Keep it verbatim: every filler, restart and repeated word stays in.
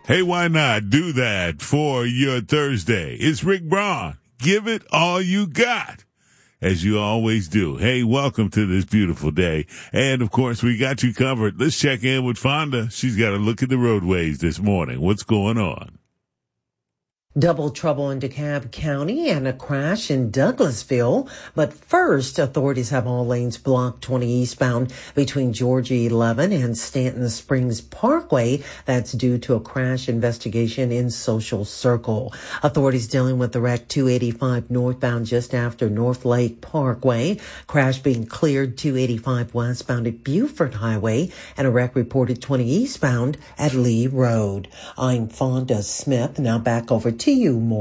Hey, why not do that for your Thursday? It's Rick Braun. Give it all you got, as you always do. Hey, welcome to this beautiful day. And, of course, we got you covered. Let's check in with Fonda. She's got a look at the roadways this morning. What's going on? Double trouble in DeKalb County and a crash in Douglasville. But first, authorities have all lanes blocked twenty eastbound between Georgia eleven and Stanton Springs Parkway. That's due to a crash investigation in Social Circle. Authorities dealing with the wreck two eighty-five northbound just after North Lake Parkway. Crash being cleared two eighty-five westbound at Buford Highway, and a wreck reported twenty eastbound at Lee Road. I'm Fonda Smith. Now back over to you, more.